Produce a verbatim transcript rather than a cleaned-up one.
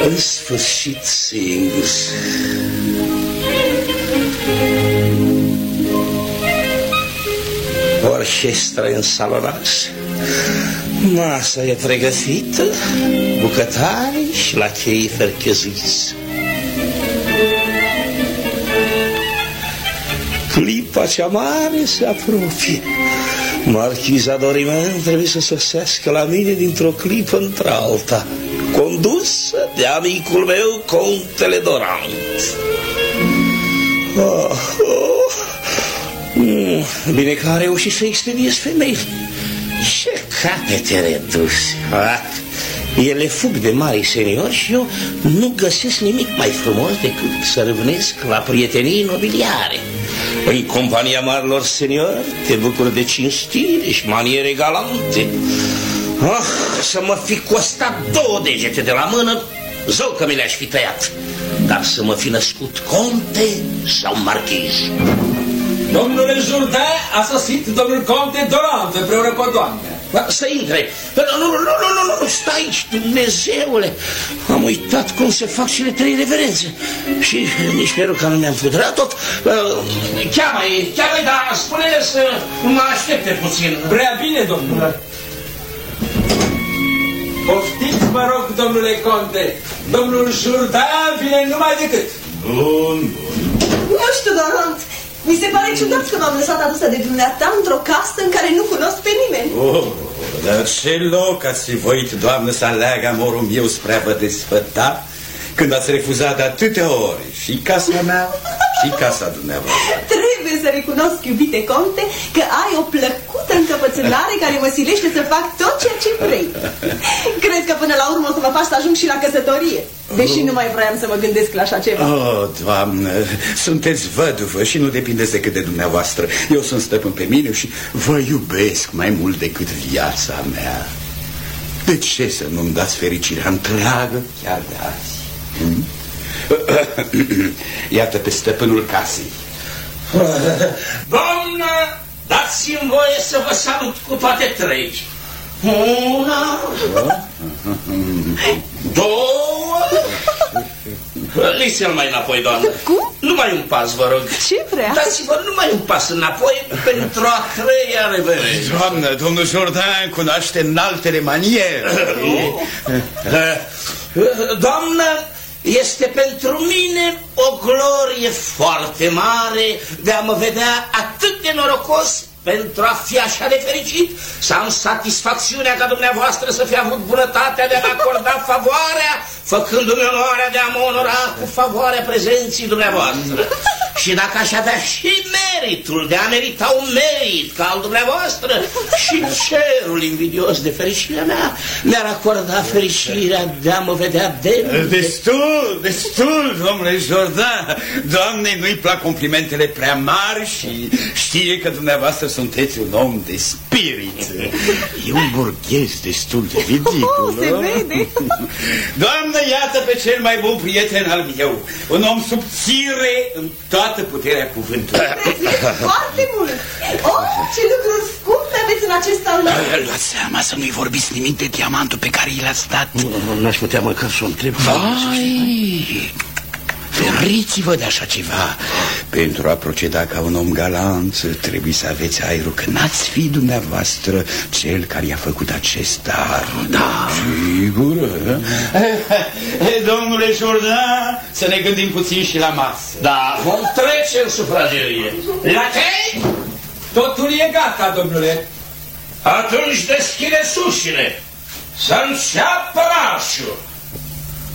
În sfârșit singur. Orchestra în salonaj, masa e pregătită, bucătari și lachei ferchezuiți. Clipa cea mare se apropie. Marchiza Dorimen trebuie să sosească la mine dintr-o clipă într-alta, condusă de amicul meu, Contele Dorant. Oh, oh. Mm, bine că a reușit să expediez femeile. Ce capete reduse! Ah, ele fug de mari seniori și eu nu găsesc nimic mai frumos decât să râvnesc la prietenii nobiliare. În compania marilor seniori te bucuri de cinstire și maniere galante. Ah, să mă fi costat două degete de la mână, zău că mi le-aș fi tăiat. Dar să mă fi născut conte sau marchiz. Domnule Jourdain, a sosit domnul Conte Dorant împreună cu o doamnă. Să intre. Nu, nu, nu, nu, nu, nu, stai aici, Dumnezeule. Am uitat cum se fac cele trei reverențe. Și nici peruca nu mi-am putrat tot. Cheamă-i, cheamă-i, dar spune-le să mă aștepte puțin. Prea bine, domnule. Poftiți, mă rog, domnule Conte. Domnul Jourdain vine numai decât. Bun, bun. Nu știu, Dorant. Mi se pare ciudat că m-am lăsat adusă de dumneata într-o casă în care nu cunosc pe nimeni. Oh, dar ce loc ați fi voit, doamnă, să aleagă amorul meu spre a vă desfăta, când ați refuzat de atâtea ori și casa mea și casa dumneavoastră. Trebuie să recunosc, iubite Conte, că ai o plăcută încăpățânare care mă silește să fac tot ceea ce vrei. Cred că până la urmă o să mă faci să ajung și la căsătorie, deși nu mai vroiam să mă gândesc la așa ceva. Oh, doamnă, sunteți văduvă și nu depindeți decât de dumneavoastră. Eu sunt stăpân pe mine și vă iubesc mai mult decât viața mea. De ce să nu-mi dați fericirea întreagă chiar de azi? Hmm? Iată pe stăpânul casei. Doamnă, dați-mi voie să vă salut cu toate trei. Una, două. Liți-l mai înapoi, doamnă. Cum? Numai un pas, vă rog. Ce vrea? Dați-vă numai un pas înapoi pentru a treia reverență. Doamnă, domnul Jourdain cunoaște înaltele maniere. Doamnă, este pentru mine o glorie foarte mare de a mă vedea atât de norocos pentru a fi așa de fericit, să am satisfacțiunea ca dumneavoastră să fi avut bunătatea de a-mi acorda favoarea, făcându-mi onoarea de a mă onora cu favoarea prezenții dumneavoastră. Și dacă aș avea și meritul de a merita un merit ca al dumneavoastră, și cerul invidios de fericirea mea mi-ar acorda fericirea de a mă vedea demn. Destul, destul, domnule Jourdain. Doamnei nu-i plac complimentele prea mari și știe că dumneavoastră sunteți un om de spirit. E un burghez destul de ridicol. Oh, se vede. Doamnă, iată pe cel mai bun prieten al meu. Un om subțire în toată puterea cuvântului. Foarte mult. Oh, ce lucruri scumpe aveți în acest salon. Luați seama să nu-i vorbiți nimic de diamantul pe care i l-ați dat. N-aș putea măcar să o întreb. Vai, feriți-vă de așa ceva. Pentru a proceda ca un om galant, trebuie să aveți aerul că n-ați fi dumneavoastră cel care i-a făcut acest dar. Da. Sigur. Domnule Jourdain, să ne gândim puțin și la masă. Da, vom trece în sufragerie. La ce? Totul e gata, domnule. Atunci deschide ușile. Să înceapă marșul.